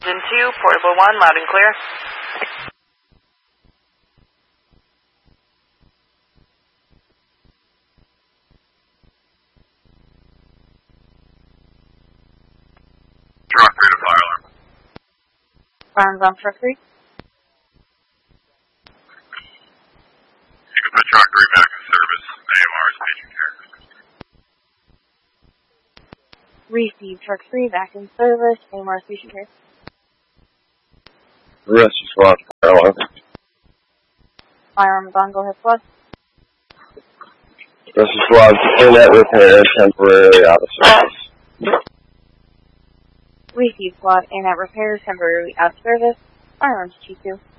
Engine 2, Portable 1, loud and clear. Truck 3 to fire alarm. Firearms on truck 3. You can put truck 3 back in service. AMR is patient care. Receive truck 3 back in service. AMR patient care. Rescue squad, fire alarm. Firearms on, go ahead, squad. Rescue squad, in that repair, temporarily out of service. Receive squad in at repair, temporarily out of service. Firearms G2.